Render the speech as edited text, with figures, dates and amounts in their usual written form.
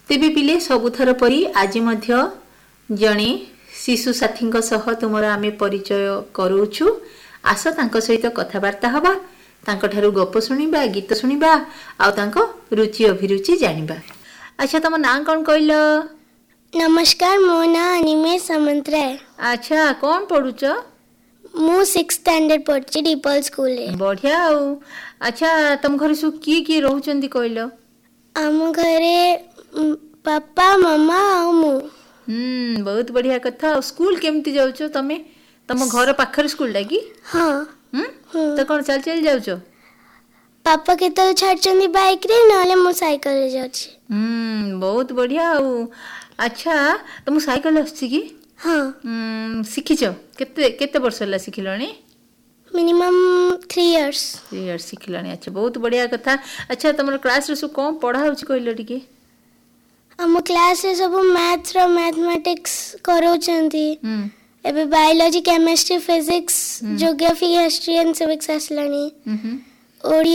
तेबे पिले सबुथर परी आज मध्य जणे शिशु साथी सह तुमर आमे परिचय करूछु। आस तांको सहित कथबार्ता हवा, तांको ठारू गप सुनिबा, गीत सुनिबा, आ तांको रुचि अभिरुचि जानिबा। अच्छा तुम ना कौन कहल? नमस्कार, मो ना अनिमेष सामंतराय। अच्छा कौन पढ़ुच? मु 6th स्टैंडर्ड पढ़छि डिपल स्कूल रे। बढ़िया हो। अच्छा तुम घर सु की रहउचंदी कहल? आम घरे पापा मामा आ मु। बहुत बढ़िया कथा। स्कूल केमती जाउछ तमे? तम घर पाखर स्कूल लागी? हां। तो कौन चल चल जाउछ? पापा केतल छाड़चंदी बाइक रे, नले मु साइकिल रे जाउछि। बहुत बढ़िया हो। अच्छा तुम साइकिल आछि की? हां। सिखिछ? केते वर्ष ला सिखिलणी? Minimum 3 years. 3 इयर्स सिखिलणी। अच्छा बहुत बढ़िया कथा। अच्छा तुमर क्लास रे सु कोन पढ़ा होछि कहलो टिके? हम क्लास रे सब मैथ्स रो मैथमेटिक्स करोचंती। एबे biology, chemistry, physics, geography, history and civics आसलानी। Odia